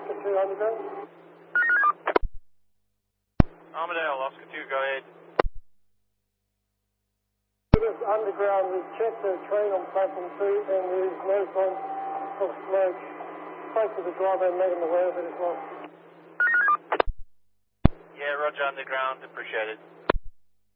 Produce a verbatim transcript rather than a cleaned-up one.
Oscar two Underground. Armadale, Oscar two, go ahead. It's underground, we've checked the train on platform two and there's no signs of smoke. Spoke to the driver and made him aware of it as well. Yeah, roger, underground, appreciate it.